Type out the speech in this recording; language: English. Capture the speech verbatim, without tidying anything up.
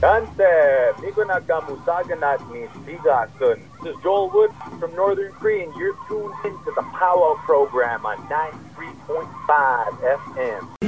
Gante, Miko Nakamusaganat ni Sigasun. This is Joel Wood from Northern Cree, and you're tuned into the Powwow program on ninety-three point five F M.